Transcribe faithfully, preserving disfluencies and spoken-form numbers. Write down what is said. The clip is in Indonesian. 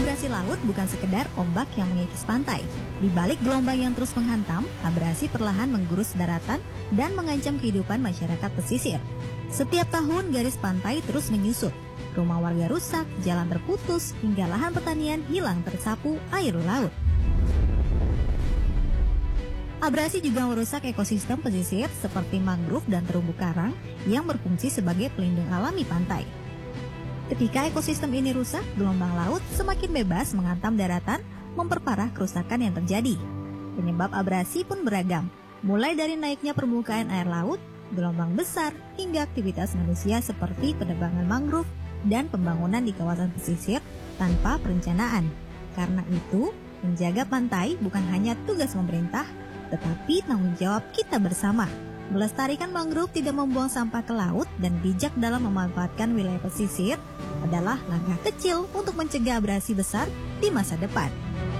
Abrasi laut bukan sekedar ombak yang mengikis pantai. Di balik gelombang yang terus menghantam, abrasi perlahan menggerus daratan dan mengancam kehidupan masyarakat pesisir. Setiap tahun garis pantai terus menyusut. Rumah warga rusak, jalan terputus, hingga lahan pertanian hilang tersapu air laut. Abrasi juga merusak ekosistem pesisir seperti mangrove dan terumbu karang yang berfungsi sebagai pelindung alami pantai. Ketika ekosistem ini rusak, gelombang laut semakin bebas menghantam daratan, memperparah kerusakan yang terjadi. Penyebab abrasi pun beragam, mulai dari naiknya permukaan air laut, gelombang besar, hingga aktivitas manusia seperti penebangan mangrove dan pembangunan di kawasan pesisir tanpa perencanaan. Karena itu, menjaga pantai bukan hanya tugas pemerintah, tetapi tanggung jawab kita bersama. Melestarikan mangrove, tidak membuang sampah ke laut, dan bijak dalam memanfaatkan wilayah pesisir adalah langkah kecil untuk mencegah abrasi besar di masa depan.